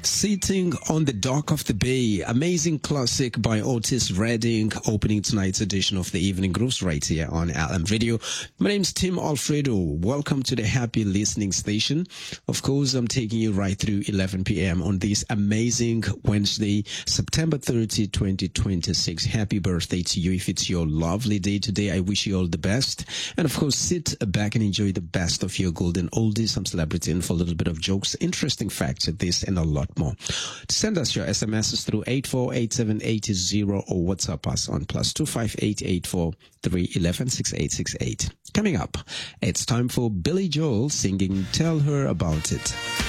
Sitting on the Dock of the Bay, amazing classic by Otis Redding, opening tonight's edition of the Evening Grooves right here on LM Radio. My name's Tim Alfredo. Welcome to the happy listening station. Of course, I'm taking you right through 11 p.m. on this amazing Wednesday, September 30, 2026. Happy birthday to you. If it's your lovely day today, I wish you all the best. And of course, sit back and enjoy the best of your golden oldies, some celebrity info, a little bit of jokes, interesting facts at this, and a lot more. Send us your SMSs through 848780 or WhatsApp us on +2588431168868. Coming up, it's time for Billy Joel singing Tell Her About It.